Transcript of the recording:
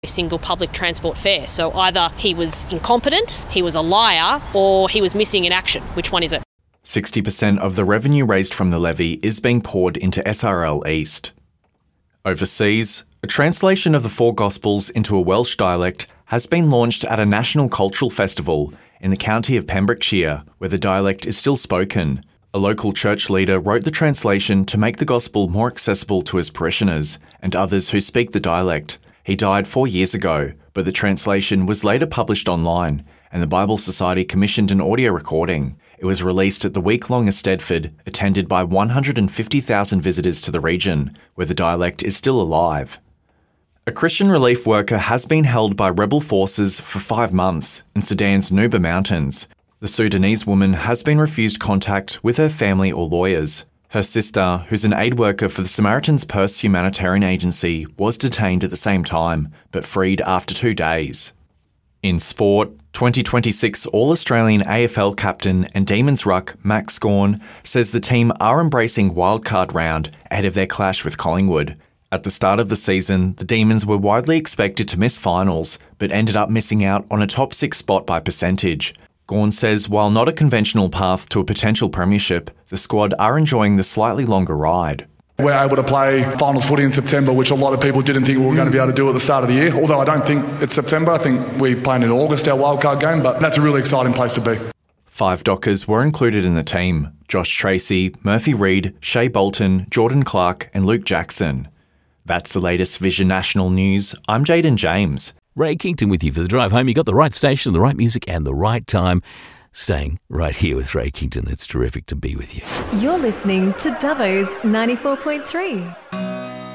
single public transport fare. So either he was incompetent, he was a liar, or he was missing in action. Which one is it? 60% of the revenue raised from the levy is being poured into SRL East. Overseas, a translation of the four Gospels into a Welsh dialect has been launched at a national cultural festival in the county of Pembrokeshire, where the dialect is still spoken. A local church leader wrote the translation to make the Gospel more accessible to his parishioners and others who speak the dialect. He died 4 years ago, but the translation was later published online, and the Bible Society commissioned an audio recording. It was released at the week-long Eisteddfod, attended by 150,000 visitors to the region, where the dialect is still alive. A Christian relief worker has been held by rebel forces for 5 months in Sudan's Nuba Mountains. The Sudanese woman has been refused contact with her family or lawyers. Her sister, who's an aid worker for the Samaritan's Purse humanitarian agency, was detained at the same time, but freed after 2 days. In sport, 2026 All-Australian AFL captain and Demons ruck Max Gawn says the team are embracing wildcard round ahead of their clash with Collingwood. At the start of the season, the Demons were widely expected to miss finals, but ended up missing out on a top 6 spot by percentage. Gawn says while not a conventional path to a potential premiership, the squad are enjoying the slightly longer ride. We're able to play finals footy in September, which a lot of people didn't think we were going to be able to do at the start of the year. Although I don't think it's September. I think we played in August, our wildcard game, but that's a really exciting place to be. 5 Dockers were included in the team: Josh Tracy, Murphy Reid, Shea Bolton, Jordan Clark and Luke Jackson. That's the latest Vision National News. I'm Jaden James. Ray Kington with you for the drive home. You got the right station, the right music and the right time. Staying right here with Ray Kington. It's terrific to be with you. You're listening to Dubbo's 94.3.